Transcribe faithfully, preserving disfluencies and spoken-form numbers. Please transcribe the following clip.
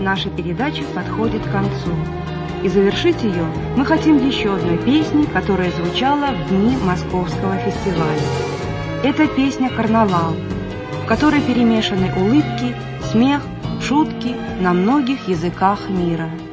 наша передача подходит к концу. И завершить ее мы хотим еще одной песней, которая звучала в дни Московского фестиваля. Это песня «Карнавал», в которой перемешаны улыбки, смех, шутки на многих языках мира.